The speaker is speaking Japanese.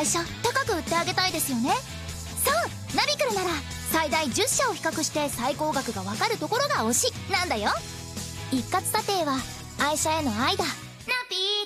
愛車高く売ってあげたいですよね。そうナビクルなら最大10社を比較して最高額が分かるところが推しなんだよ。一括査定は愛車への愛だ。ナビ